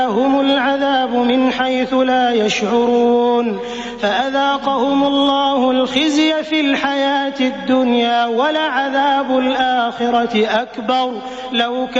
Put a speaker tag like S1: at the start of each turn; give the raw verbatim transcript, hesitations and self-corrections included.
S1: هم العذاب من حيث لا يشعرون فأذاقهم الله الخزي في الحياة الدنيا ولعذاب الآخرة أكبر لو كان